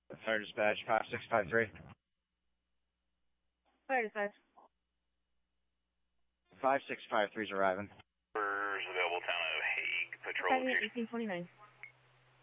Fire dispatch 5653. Fire dispatch. 5653 is arriving. Available town of Hague Patrol. Driving at 1829.